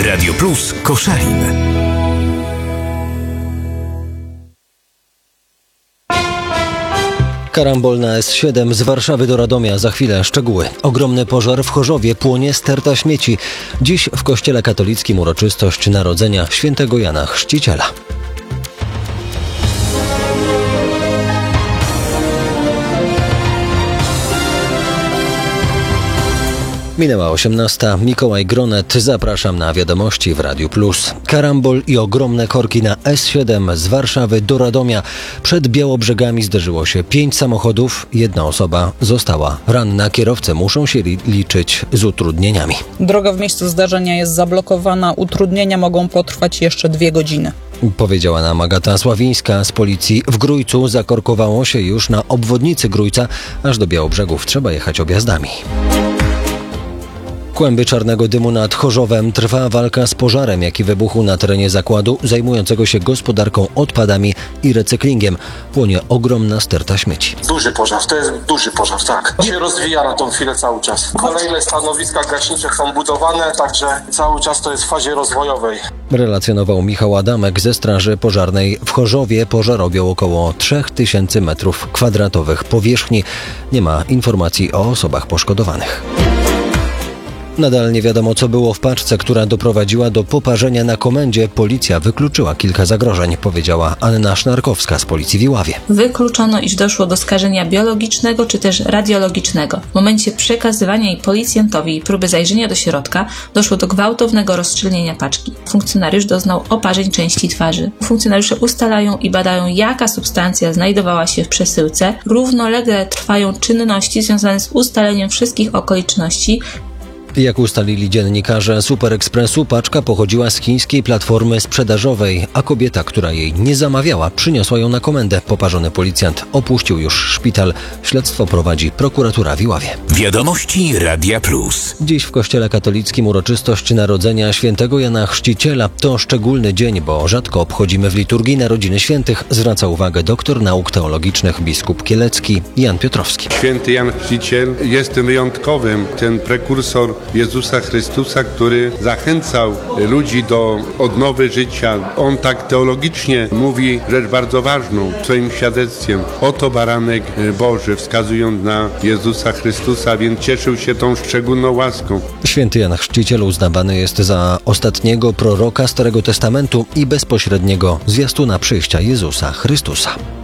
Radio Plus Koszalin. Karambol na S7 z Warszawy do Radomia. Za chwilę szczegóły. Ogromny pożar w Chorzowie, płonie sterta śmieci. Dziś w kościele katolickim uroczystość narodzenia świętego Jana Chrzciciela. Minęła 18. Mikołaj Gronet. Zapraszam na wiadomości w Radiu Plus. Karambol i ogromne korki na S7 z Warszawy do Radomia. Przed Białobrzegami zderzyło się 5 samochodów. Jedna osoba została ranna. Kierowcy muszą się liczyć z utrudnieniami. Droga w miejscu zdarzenia jest zablokowana. Utrudnienia mogą potrwać jeszcze 2 godziny. Powiedziała nam Agata Sławińska z policji. W Grójcu zakorkowało się już na obwodnicy Grójca. Aż do Białobrzegów trzeba jechać objazdami. Kłęby czarnego dymu nad Chorzowem. Trwa walka z pożarem, jaki wybuchł na terenie zakładu zajmującego się gospodarką odpadami i recyklingiem. Płonie ogromna sterta śmieci. Duży pożar, to jest duży pożar, tak. Się rozwija na tą chwilę cały czas. Kolejne stanowiska gaśnicze są budowane, także cały czas to jest w fazie rozwojowej. Relacjonował Michał Adamek ze Straży Pożarnej. W Chorzowie pożar objął około 3000 m2 powierzchni. Nie ma informacji o osobach poszkodowanych. Nadal nie wiadomo, co było w paczce, która doprowadziła do poparzenia na komendzie. Policja wykluczyła kilka zagrożeń, powiedziała Anna Sznarkowska z Policji w Iławie. Wykluczono, iż doszło do skażenia biologicznego czy też radiologicznego. W momencie przekazywania jej policjantowi i próby zajrzenia do środka doszło do gwałtownego rozszczelnienia paczki. Funkcjonariusz doznał oparzeń części twarzy. Funkcjonariusze ustalają i badają, jaka substancja znajdowała się w przesyłce. Równolegle trwają czynności związane z ustaleniem wszystkich okoliczności. Jak ustalili dziennikarze Super Expressu, paczka pochodziła z chińskiej platformy sprzedażowej, a kobieta, która jej nie zamawiała, przyniosła ją na komendę. Poparzony policjant opuścił już szpital. Śledztwo prowadzi prokuratura w Iławie. Wiadomości Radia Plus. Dziś w kościele katolickim uroczystość narodzenia świętego Jana Chrzciciela. To szczególny dzień, bo rzadko obchodzimy w liturgii narodziny świętych, zwraca uwagę doktor nauk teologicznych biskup kielecki Jan Piotrowski. Święty Jan Chrzciciel jest tym wyjątkowym, ten prekursor Jezusa Chrystusa, który zachęcał ludzi do odnowy życia. On tak teologicznie mówi rzecz bardzo ważną swoim świadectwem. Oto baranek Boży, wskazując na Jezusa Chrystusa, więc cieszył się tą szczególną łaską. Święty Jan Chrzciciel uznawany jest za ostatniego proroka Starego Testamentu i bezpośredniego zwiastuna przyjścia Jezusa Chrystusa.